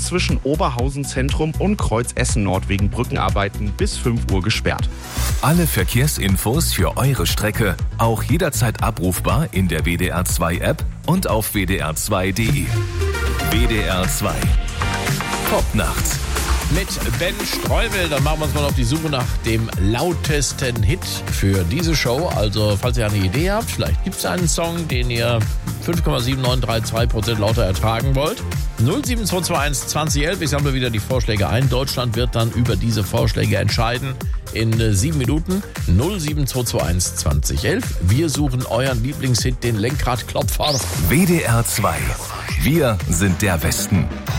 zwischen Oberhausen Zentrum und Kreuz Essen Nord wegen Brückenarbeiten bis 5 Uhr gesperrt. Alle Verkehrsinfos für eure Strecke auch jederzeit abrufbar in der WDR 2 App und auf wdr2.de. WDR 2 Popnacht. Mit Ben Streubel, dann machen wir uns mal auf die Suche nach dem lautesten Hit für diese Show. Also, falls ihr eine Idee habt, vielleicht gibt es einen Song, den ihr 5,7932% lauter ertragen wollt. 07221 2011, ich sammle wieder die Vorschläge ein. Deutschland wird dann über diese Vorschläge entscheiden in 7 Minuten. 07221 2011. Wir suchen euren Lieblingshit, den Lenkradklopfer. WDR 2. Wir sind der Westen.